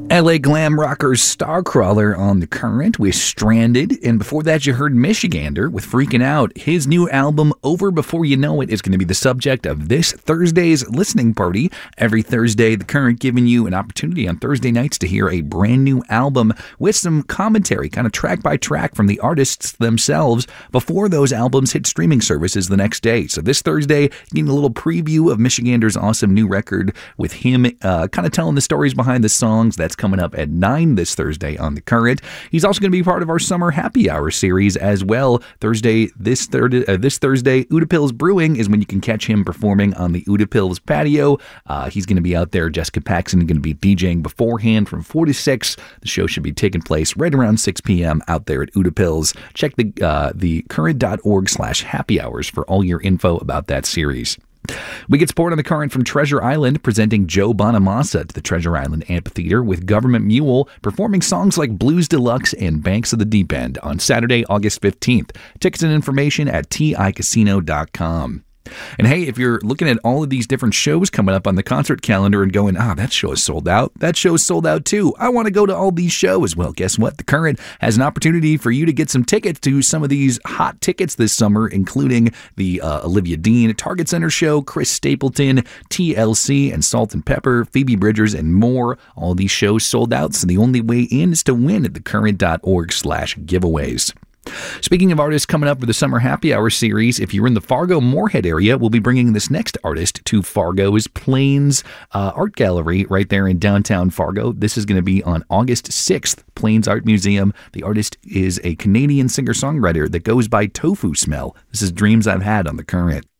LA glam rockers Starcrawler on The Current with Stranded, and before that you heard Michigander with Freaking Out. His new album, Over Before You Know It, is going to be the subject of this Thursday's listening party. Every Thursday, The Current giving you an opportunity on Thursday nights to hear a brand new album with some commentary, kind of track by track from the artists themselves before those albums hit streaming services the next day. So this Thursday, getting a little preview of Michigander's awesome new record with him kind of telling the stories behind the songs. That's coming up at 9 this Thursday on The Current. He's also going to be part of our Summer Happy Hour series as well. This Thursday, Utapils Brewing is when you can catch him performing on the Utapils patio. He's going to be out there. Jessica Paxson going to be DJing beforehand from 4 to 6. The show should be taking place right around 6 p.m. out there at Utapils. Check the current.org/happy hours for all your info about that series. We get support on The Current from Treasure Island, presenting Joe Bonamassa to the Treasure Island Amphitheater with Government Mule, performing songs like Blues Deluxe and Banks of the Deep End on Saturday, August 15th. Tickets and information at ticasino.com. And hey, if you're looking at all of these different shows coming up on the concert calendar and going, that show is sold out, that show is sold out too, I want to go to all these shows. Well, guess what? The Current has an opportunity for you to get some tickets to some of these hot tickets this summer, including the Olivia Dean Target Center show, Chris Stapleton, TLC, and Salt and Pepper, Phoebe Bridgers, and more. All these shows sold out, so the only way in is to win at thecurrent.org/giveaways. Speaking of artists coming up for the Summer Happy Hour series, if you're in the Fargo-Moorhead area, we'll be bringing this next artist to Fargo's Plains Art Gallery right there in downtown Fargo. This is going to be on August 6th, Plains Art Museum. The artist is a Canadian singer-songwriter that goes by Tofu Smell. This is Dreams I've Had on The Current.